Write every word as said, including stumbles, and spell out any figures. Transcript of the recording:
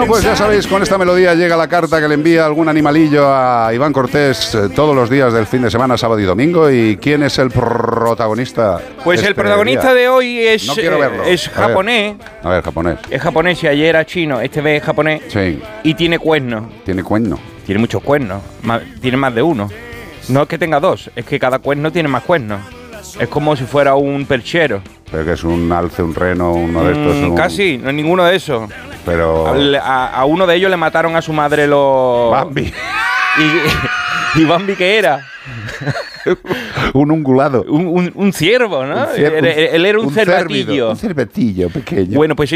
Bueno, pues ya sabéis, con esta melodía llega la carta que le envía algún animalillo a Iván Cortés eh, todos los días del fin de semana, sábado y domingo. ¿Y quién es el protagonista? Pues este el protagonista día? de hoy es, No quiero verlo. es A ver. japonés. A ver, japonés. Es japonés y ayer era chino. Este vez es japonés. Sí. Y tiene cuernos. Tiene cuerno. Tiene muchos cuernos. Más- tiene más de uno. No es que tenga dos, es que cada cuerno tiene más cuernos. Es como si fuera un perchero. Pero que es un alce, un reno, uno de estos. Mm, un... Casi, no es ninguno de esos. Pero. A, a- a uno de ellos le mataron a su madre los... Bambi. Y, y Bambi, ¿qué era? un ungulado. Un, un, un ciervo, ¿no? Un cier- Él, él era un, un cérvido, cervatillo. Un cervatillo pequeño. Bueno, pues